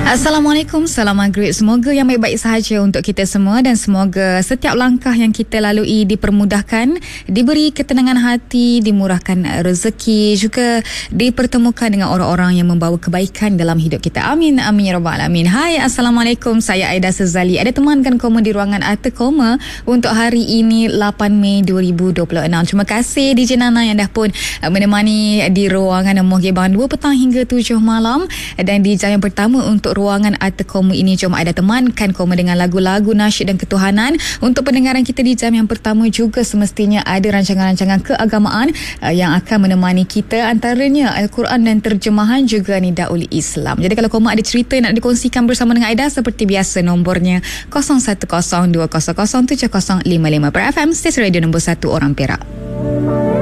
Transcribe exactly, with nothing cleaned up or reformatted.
Assalamualaikum, salam maghrib. Semoga yang baik-baik sahaja untuk kita semua dan semoga setiap langkah yang kita lalui dipermudahkan, diberi ketenangan hati, dimurahkan rezeki, juga dipertemukan dengan orang-orang yang membawa kebaikan dalam hidup kita. Amin, amin ya rabbal alamin. Hai, Assalamualaikum. Saya Aida Sezali. Ada temankan koma di ruangan Arta Koma untuk hari ini lapan Mei dua ribu dua puluh enam. Terima kasih D J Nana yang dah pun menemani di ruangan Mohgebang dua petang hingga tujuh malam. Dan di jam yang pertama untuk ruangan Arta Koma ini, jom Aida temankan koma dengan lagu-lagu nasyid dan ketuhanan. Untuk pendengaran kita di jam yang pertama juga semestinya ada rancangan-rancangan keagamaan uh, yang akan menemani kita, antaranya Al-Quran dan terjemahan, juga Nidaul Islam. Jadi kalau koma ada cerita nak dikongsikan bersama dengan Aida, seperti biasa nombornya kosong satu kosong dua kosong kosong tujuh kosong lima lima per F M, stesen radio nombor satu orang Perak.